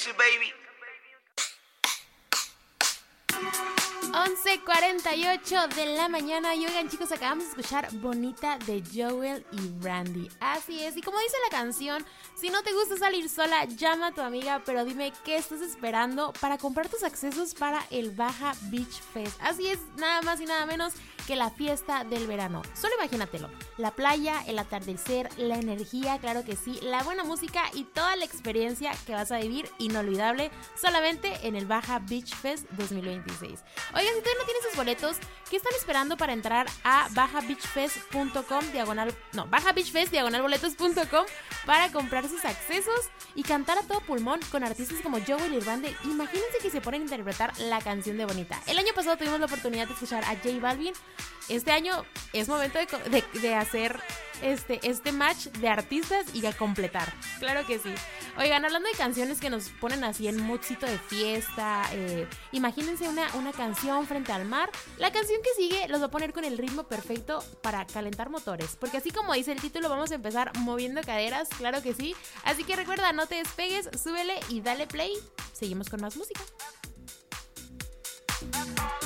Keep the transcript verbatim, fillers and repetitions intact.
sexy, baby. once cuarenta y ocho de la mañana y oigan chicos, acabamos de escuchar Bonita de Joel y Randy. Así es, y como dice la canción, si no te gusta salir sola, llama a tu amiga, pero dime qué estás esperando para comprar tus accesos para el Baja Beach Fest. Así es, nada más y nada menos que la fiesta del verano. Solo imagínatelo, la playa, el atardecer, la energía, claro que sí, la buena música y toda la experiencia que vas a vivir inolvidable solamente en el Baja Beach Fest dos mil veintiséis. Oigan, si todavía no tienes sus boletos, ¿qué están esperando para entrar a baja beach fest punto com diagonal, no, baja beach fest diagonal boletos punto com para comprar sus accesos y cantar a todo pulmón con artistas como Joel y Randy? Imagínense que se ponen a interpretar la canción de Bonita. El año pasado tuvimos la oportunidad de escuchar a J Balvin. Este año es momento de, de, de hacer este, este match de artistas y a completar. Claro que sí. Oigan, hablando de canciones que nos ponen así en moodcito de fiesta, eh, imagínense una, una canción frente al mar. La canción que sigue los va a poner con el ritmo perfecto para calentar motores, porque así como dice el título, vamos a empezar moviendo caderas, claro que sí. Así que recuerda, no te despegues, súbele y dale play. Seguimos con más música.